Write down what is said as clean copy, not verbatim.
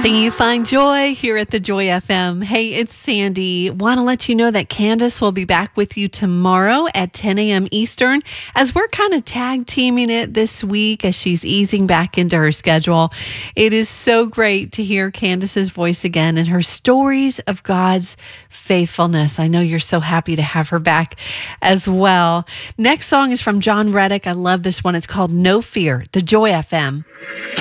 Helping you find joy here at the Joy FM. Hey, it's Sandy. Want to let you know that Candace will be back with you tomorrow at 10 a.m. Eastern as we're kind of tag teaming it this week as she's easing back into her schedule. It is so great to hear Candace's voice again and her stories of God's faithfulness. I know you're so happy to have her back as well. Next song is from John Reddick. I love this one. It's called No Fear, the Joy FM.